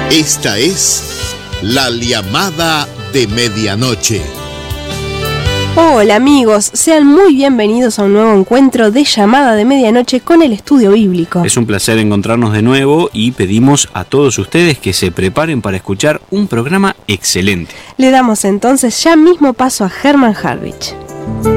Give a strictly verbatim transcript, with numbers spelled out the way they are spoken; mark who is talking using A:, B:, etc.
A: Esta es la llamada de medianoche.
B: Hola amigos, sean muy bienvenidos a un nuevo encuentro de Llamada de Medianoche con el Estudio Bíblico.
C: Es un placer encontrarnos de nuevo y pedimos a todos ustedes que se preparen para escuchar un programa excelente.
B: Le damos entonces ya mismo paso a Herman Harwich.